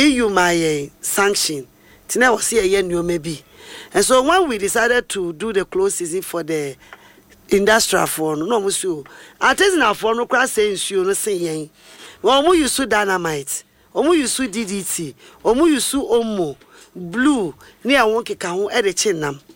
EU my sanction. Tina was here yen you maybe. And so when we decided to do the close season for the industrial phone, no musu. Artisanal phone no cross saying you no say yen. Omu yusu dynamite, omu yusu DDT, omu yusu omo, blue, ni a wonke ka ho e de chinam.